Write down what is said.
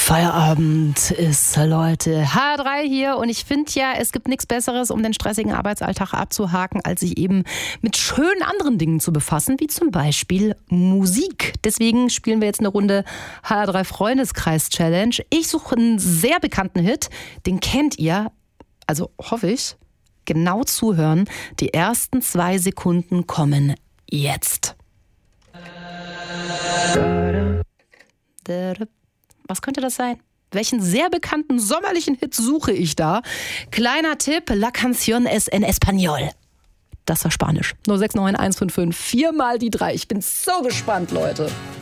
Feierabend ist, Leute. HR3 hier und ich finde ja, es gibt nichts Besseres, um den stressigen Arbeitsalltag abzuhaken, als sich eben mit schönen anderen Dingen zu befassen, wie zum Beispiel Musik. Deswegen spielen wir jetzt eine Runde HR3 Freundeskreis Challenge. Ich suche einen sehr bekannten Hit, den kennt ihr, also hoffe ich. Genau zuhören. Die ersten 2 Sekunden kommen jetzt. Was könnte das sein? Welchen sehr bekannten sommerlichen Hit suche ich da? Kleiner Tipp, La Canción es en Español. Das war Spanisch. 069 155 4 mal die 3. Ich bin so gespannt, Leute.